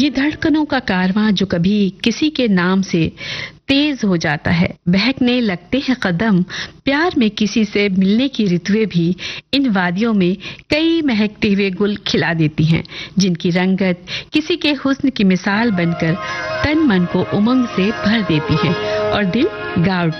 ये धड़कनों का कारवां जो कभी किसी के नाम से तेज हो जाता है, बहकने लगते हैं कदम, प्यार में किसी से मिलने की ऋतुएं भी इन वादियों में कई महकते हुए गुल खिला देती हैं, जिनकी रंगत किसी के हुस्न की मिसाल बनकर तन मन को उमंग से भर देती है और दिल गा उठता है।